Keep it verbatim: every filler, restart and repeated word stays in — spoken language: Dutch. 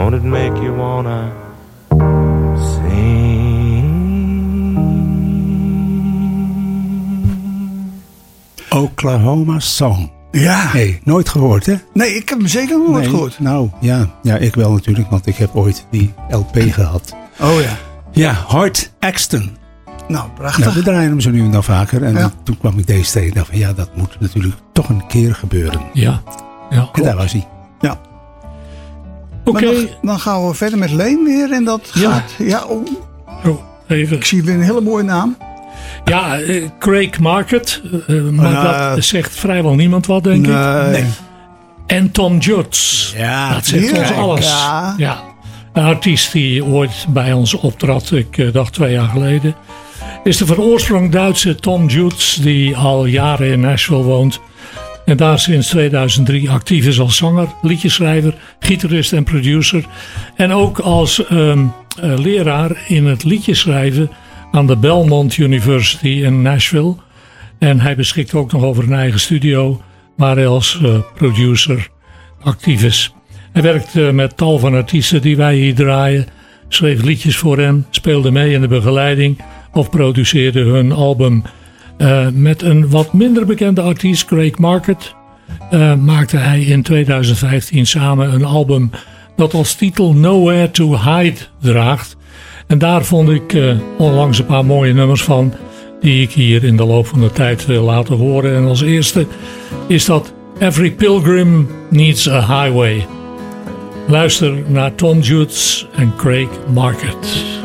Don't it make you wanna Oklahoma Song. Ja. Nee, nooit gehoord, hè? Nee, ik heb hem zeker nog nooit nee, gehoord. Nou, ja, ja, ik wel natuurlijk, want ik heb ooit die L P gehad. Oh ja. Ja, Hart Axton. Nou, prachtig. Nou, we draaien hem zo nu en dan vaker. En ja. toen kwam ik deze tegen en dacht van, ja, dat moet natuurlijk toch een keer gebeuren. Ja. ja en daar was hij. Ja. Oké. Okay. Dan, dan gaan we verder met Leen weer. En dat ja. gaat... Ja, oh. Oh, even. Ik zie weer een hele mooie naam. Ja, uh, Craig Market. Uh, maar uh, dat zegt vrijwel niemand wat, denk nee. ik. Nee. En Tom Jones. Ja, dat zegt ons alles. Ja. ja. Een artiest die ooit bij ons optrad, ik uh, dacht twee jaar geleden. Is de van oorsprong Duitse Tom Jones, die al jaren in Nashville woont. En daar sinds tweeduizend drie actief is als zanger, liedjeschrijver, gitarist en producer. En ook als um, uh, leraar in het liedjeschrijven aan de Belmont University in Nashville. En hij beschikt ook nog over een eigen studio waar hij als uh, producer actief is. Hij werkt uh, met tal van artiesten die wij hier draaien, schreef liedjes voor hen, speelde mee in de begeleiding of produceerde hun album. Uh, met een wat minder bekende artiest, Craig Market, uh, maakte hij in tweeduizend vijftien samen een album dat als titel Nowhere to Hide draagt. En daar vond ik uh, onlangs een paar mooie nummers van die ik hier in de loop van de tijd wil laten horen. En als eerste is dat Every Pilgrim Needs a Highway. Luister naar Tom Jones en Craig Market.